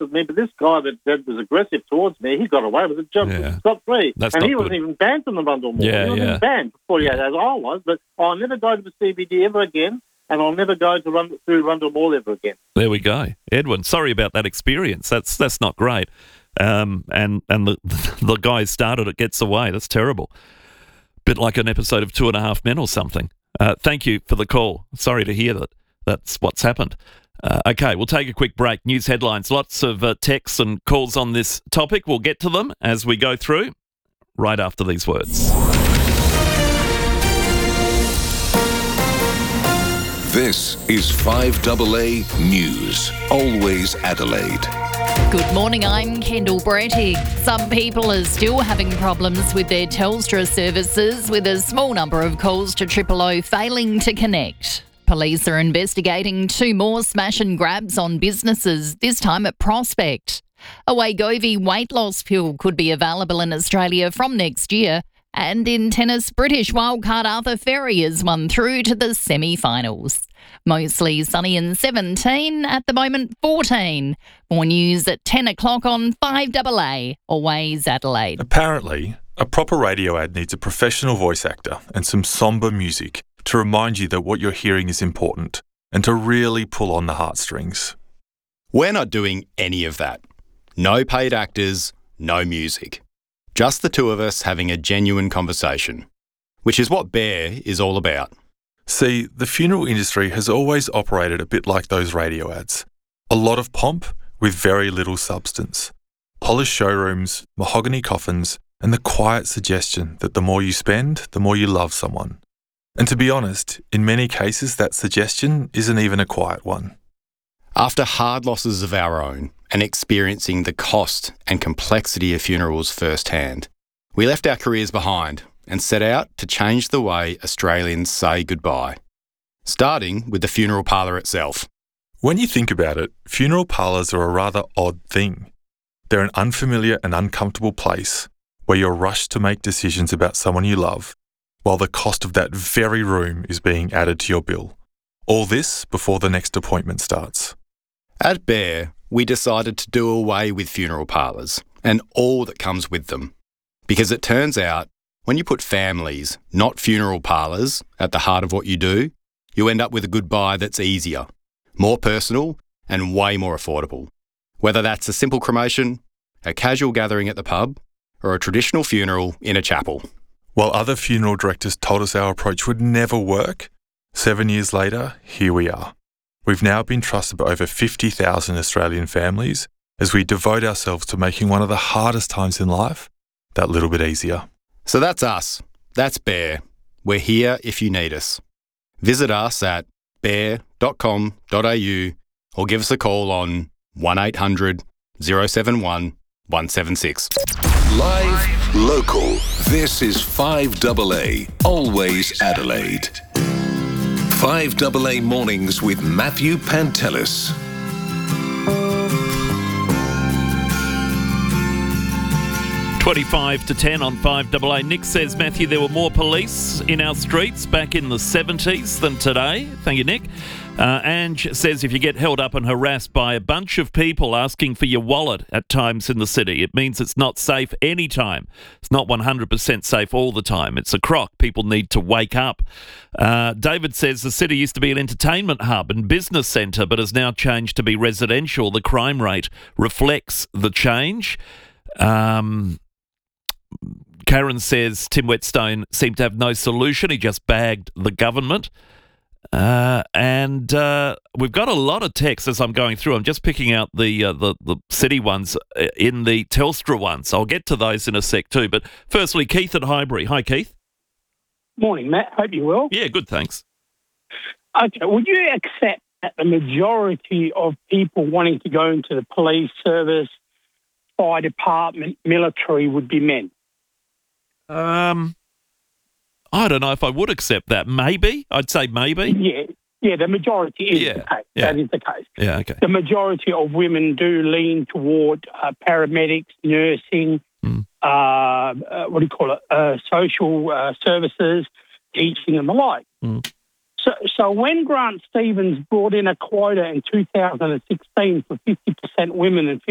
with me, but this guy that was aggressive towards me, he got away with it. Got free. That's and not he wasn't good. even banned from the Rundle Mall. Yeah, he wasn't yeah. even banned for 48 hours. I was, but I'll never go to the CBD ever again, and I'll never go to through Rundle Mall ever again. There we go. Edwin, sorry about that experience. That's not great. And the guy who started it gets away. That's terrible. Bit like an episode of 2.5 Men or something. Thank you for the call. Sorry to hear that. That's what's happened. Okay, we'll take a quick break. News headlines. Lots of texts and calls on this topic. We'll get to them as we go through right after these words. This is 5AA News. Always Adelaide. Good morning, I'm Kendall Brettig. Some people are still having problems with their Telstra services, with a small number of calls to 000 failing to connect. Police are investigating 2 more smash and grabs on businesses, this time at Prospect. A Wegovy weight loss pill could be available in Australia from next year. And in tennis, British wildcard Arthur Ferry has won through to the semi-finals. Mostly sunny and 17, at the moment 14. More news at 10 o'clock on 5AA, Always Adelaide. Apparently, a proper radio ad needs a professional voice actor and some sombre music to remind you that what you're hearing is important and to really pull on the heartstrings. We're not doing any of that. No paid actors, no music. Just the two of us having a genuine conversation, which is what Bear is all about. See, the funeral industry has always operated a bit like those radio ads. A lot of pomp with very little substance. Polished showrooms, mahogany coffins, and the quiet suggestion that the more you spend, the more you love someone. And to be honest, in many cases that suggestion isn't even a quiet one. After hard losses of our own and experiencing the cost and complexity of funerals firsthand, we left our careers behind and set out to change the way Australians say goodbye, starting with the funeral parlour itself. When you think about it, funeral parlours are a rather odd thing. They're an unfamiliar and uncomfortable place where you're rushed to make decisions about someone you love, while the cost of that very room is being added to your bill. All this before the next appointment starts. At Bear, we decided to do away with funeral parlours and all that comes with them. Because it turns out, when you put families, not funeral parlours, at the heart of what you do, you end up with a goodbye that's easier, more personal and way more affordable. Whether that's a simple cremation, a casual gathering at the pub, or a traditional funeral in a chapel. While other funeral directors told us our approach would never work, 7 years later, here we are. We've now been trusted by over 50,000 Australian families as we devote ourselves to making one of the hardest times in life that little bit easier. So that's us. That's Bear. We're here if you need us. Visit us at bear.com.au or give us a call on 1800 071 176. Live, local. This is 5AA, Always Adelaide. 5AA Mornings with Matthew Pantelis. 25 to 10 on 5AA. Nick says, Matthew, there were more police in our streets back in the 70s than today. Thank you, Nick. Ange says, if you get held up and harassed by a bunch of people asking for your wallet at times in the city, it means it's not safe any time. It's not 100% safe all the time. It's a crock. People need to wake up. David says, the city used to be an entertainment hub and business centre, but has now changed to be residential. The crime rate reflects the change. Karen says Tim Whetstone seemed to have no solution. He just bagged the government. And we've got a lot of texts as I'm going through. I'm just picking out the city ones in the Telstra ones. I'll get to those in a sec too. But firstly, Keith at Highbury. Hi, Keith. Morning, Matt. Hope you're well. Yeah, good, thanks. Okay, would you accept that the majority of people wanting to go into the police service, fire department, military would be men? I don't know if I would accept that. Maybe. I'd say maybe. Yeah, the majority is the case. Yeah. That is the case. Yeah, okay. The majority of women do lean toward paramedics, nursing, social services, teaching and the like. Mm. So when Grant Stevens brought in a quota in 2016 for 50% women and